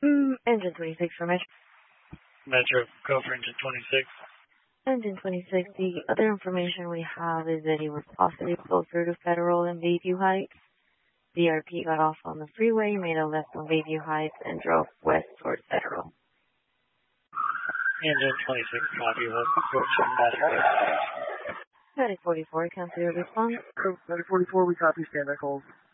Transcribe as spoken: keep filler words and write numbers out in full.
Mm, engine twenty-six for Metro. Metro, go for engine twenty-six. Engine twenty-six, the other information we have is that he was possibly closer to Federal and Bayview Heights. D R P got off on the freeway, made a left on Bayview Heights, and drove west towards Federal. Engine twenty-six, copy. What's the approach on that? Medic forty-four, cancel your response. Medic forty-four, we copy, standby calls.